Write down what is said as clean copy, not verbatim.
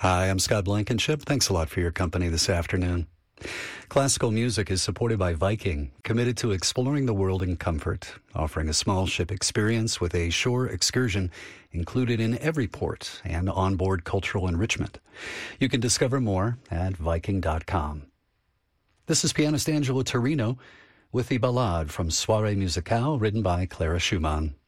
Hi, I'm Scott Blankenship. Thanks a lot for your company this afternoon. Classical music is supported by Viking, committed to exploring the world in comfort, offering a small ship experience with a shore excursion included in every port and onboard cultural enrichment. You can discover more at Viking.com. This is pianist Angelo Torino with the Ballade from Soirée Musicale, written by Clara Schumann.